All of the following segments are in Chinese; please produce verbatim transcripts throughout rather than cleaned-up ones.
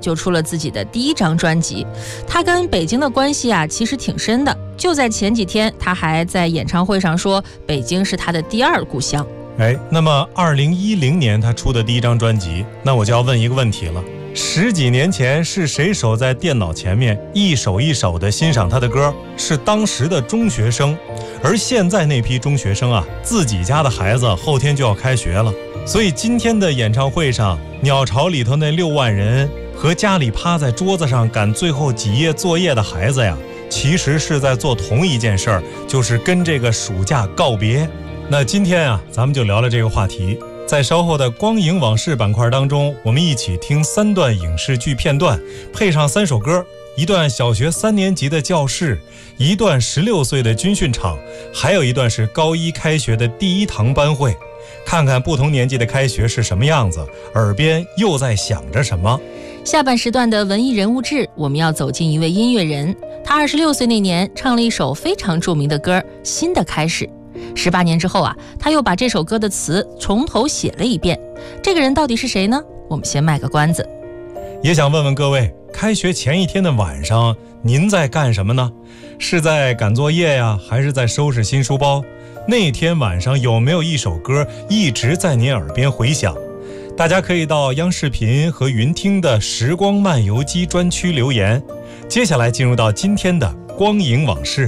就出了自己的第一张专辑。他跟北京的关系啊，其实挺深的。就在前几天，他还在演唱会上说，北京是他的第二故乡。 哎，那么二零一零年他出的第一张专辑，那我就要问一个问题了：十几年前是谁守在电脑前面，一首一首的欣赏他的歌？是当时的中学生。而现在那批中学生啊，自己家的孩子后天就要开学了，所以今天的演唱会上，鸟巢里头那六万人和家里趴在桌子上赶最后几页作业的孩子呀，其实是在做同一件事儿，就是跟这个暑假告别。那今天啊，咱们就聊聊这个话题。在稍后的光影往事板块当中，我们一起听三段影视剧片段，配上三首歌，一段小学三年级的教室，一段十六岁的军训场，还有一段是高一开学的第一堂班会。看看不同年纪的开学是什么样子，耳边又在想着什么。 下半时段的文艺人物志，我们要走进一位音乐人。他二十六岁那年唱了一首非常著名的歌《新的开始》。十八年之后啊，他又把这首歌的词从头写了一遍。这个人到底是谁呢？我们先卖个关子。 也想问问各位，开学前一天的晚上，您在干什么呢？是在赶作业呀，还是在收拾新书包？那天晚上有没有一首歌一直在您耳边回响？大家可以到央视频和云听的时光漫游记专区留言。接下来进入到今天的光影往事。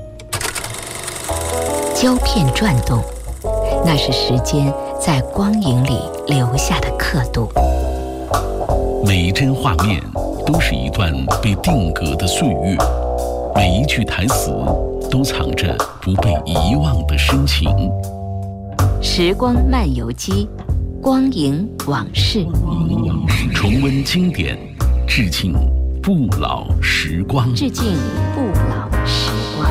胶片转动，那是时间在光影里留下的刻度。 每一帧画面都是一段被定格的岁月，每一句台词都藏着不被遗忘的深情。 时光漫游记，光影往事， 重温经典，致敬不老时光。 致敬不老时光。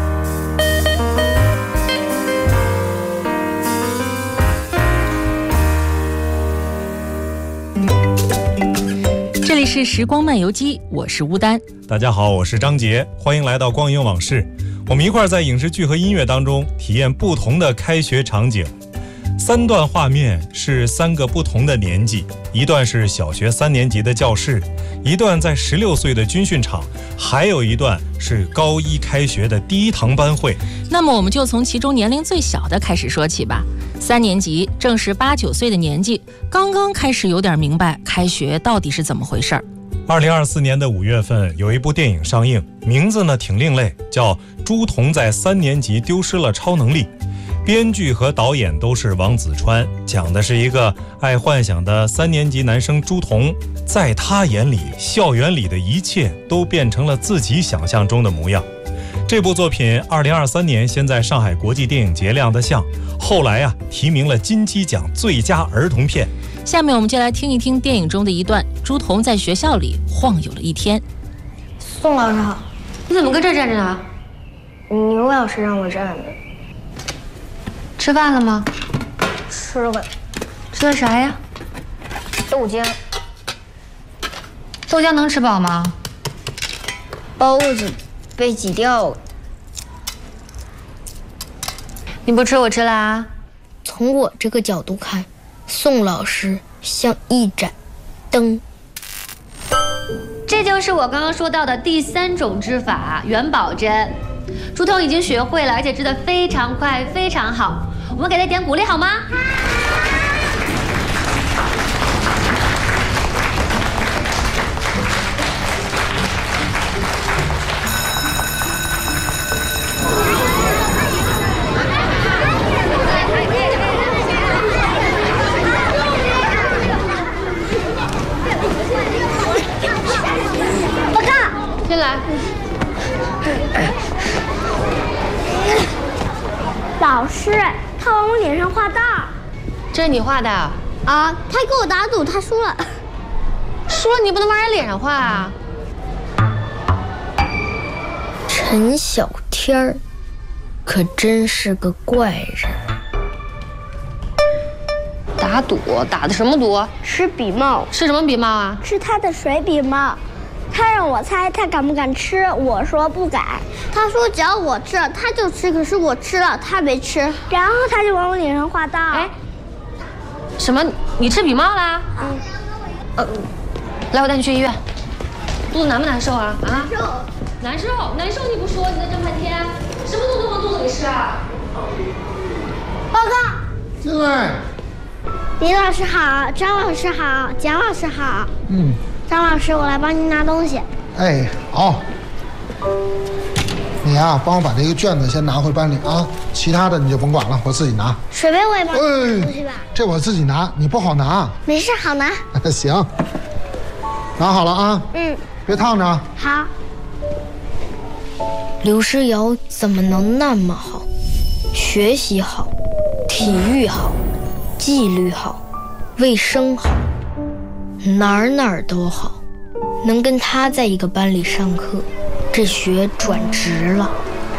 这里是时光漫游记，我是乌丹。 大家好，我是张杰，欢迎来到光影往事。我们一块儿在影视剧和音乐当中体验不同的开学场景。三段画面是三个不同的年纪，一段是小学三年级的教室，一段在十六岁的军训场，还有一段是高一开学的第一堂班会。 那么我们就从其中年龄最小的开始说起吧。三年级正是八九岁的年纪，刚刚开始有点明白开学到底是怎么回事儿。 二零二四年的五月份，有一部电影上映，名字呢挺另类，叫《朱仝在三年级丢失了超能力》。编剧和导演都是王子川，讲的是一个爱幻想的三年级男生朱仝，在他眼里，校园里的一切都变成了自己想象中的模样。这部作品二零二三年先在上海国际电影节亮的相，后来啊提名了金鸡奖最佳儿童片。 下面我们就来听一听电影中的一段，朱仝在学校里晃悠了一天。 宋老师好， 你怎么跟这站着呢？ 牛老师让我站着。 吃饭了吗？ 吃了。 吃的啥呀？ 豆浆。 豆浆能吃饱吗？ 包子被挤掉了。 你不吃我吃了啊？ 从我这个角度看，宋老师像一盏灯。 这就是我刚刚说到的第三种织法——元宝针。朱仝已经学会了，而且织得非常快，非常好。我们给他点鼓励好吗？ 报告。 进来。 老师，他往我脸上画道。 这是你画的啊？ 他给我打赌，他输了。 输了你不能往人脸上画啊！ 陈小天儿，可真是个怪人。 打赌打的什么赌？ 吃笔帽。 吃什么笔帽啊？ 吃他的水笔帽。他让我猜他敢不敢吃，我说不敢。他说只要我吃了他就吃，可是我吃了他没吃，然后他就往我脸上画道。 哎，什么？你吃笔帽啦？ 嗯，呃， 来，我带你去医院。肚子难不难受啊？啊？ 难受。 难受，难受！你不说，你在这半天，什么东西往肚子里吃啊？ 报告。 进来。 李老师好，张老师好，蒋老师好。 嗯。 张老师，我来帮您拿东西。 哎，好。你呀、啊，帮我把这个卷子先拿回班里啊，其他的你就甭管了，我自己拿。 水杯我也帮你拿出去吧。 这我自己拿，你不好拿。 没事，好拿。 行，拿好了啊。 嗯。 别烫着。 好。 刘诗瑶怎么能那么好？学习好，体育好，纪律好，卫生好，哪儿哪儿都好。能跟她在一个班里上课，这学转值了。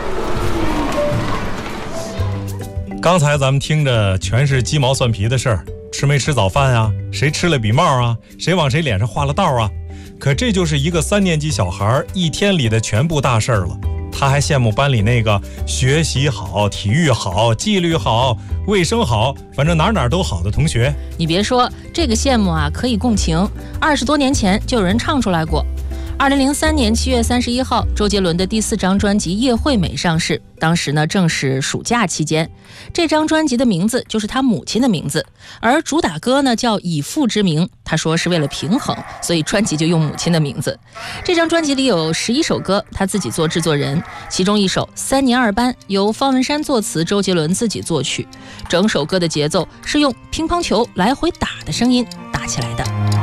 刚才咱们听着全是鸡毛蒜皮的事儿，吃没吃早饭啊？谁吃了笔帽啊？谁往谁脸上画了道啊？可这就是一个三年级小孩一天里的全部大事儿了。他还羡慕班里那个学习好、体育好、纪律好、卫生好，反正哪哪都好的同学。 你别说，这个羡慕啊，可以共情。二十多年前就有人唱出来过。二零零三年七月三十一号，周杰伦的第四张专辑《叶惠美》上市。当时呢，正是暑假期间。这张专辑的名字就是他母亲的名字，而主打歌呢叫《以父之名》。他说是为了平衡，所以专辑就用母亲的名字。这张专辑里有十一首歌，他自己做制作人，其中一首《三年二班》由方文山作词，周杰伦自己作曲。整首歌的节奏是用乒乓球来回打的声音打起来的。